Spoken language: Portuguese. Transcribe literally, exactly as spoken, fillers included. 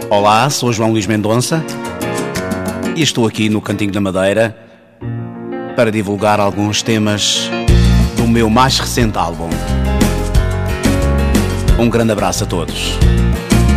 Olá, sou João Luís Mendonça e estou aqui no Cantinho da Madeira para divulgar alguns temas do meu mais recente álbum. Um grande abraço a todos.